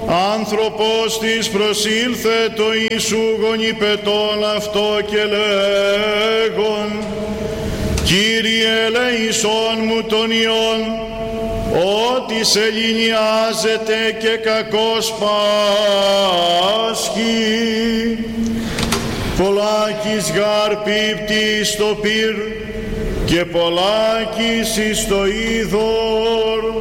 άνθρωπος της προσήλθε το Ιησού γονιπετών αυτό και λέγον, Κύριε ελέησόν μου τον ιόν, ότι σε λυνιάζεται και κακός πάσχει. Πολλάκις γάρ πίπτει στο πυρ και πολλάκις εις το είδωρ.